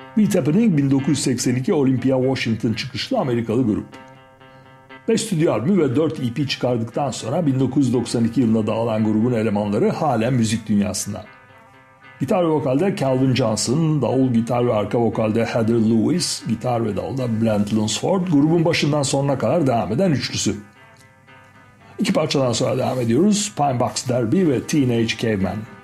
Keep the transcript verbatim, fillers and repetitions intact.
Beat Happening bin dokuz yüz seksen iki Olympia Washington çıkışlı Amerikalı grup. beş stüdyo albümü ve dört E P çıkardıktan sonra bin dokuz yüz doksan iki yılında dağılan grubun elemanları halen müzik dünyasında. Gitar ve vokalde Calvin Johnson, davul, gitar ve arka vokalde Heather Lewis, gitar ve davulda Brent Lunsford, grubun başından sonuna kadar devam eden üçlüsü. İki parçadan sonra devam ediyoruz. Pine Box Derby ve Teenage Caveman.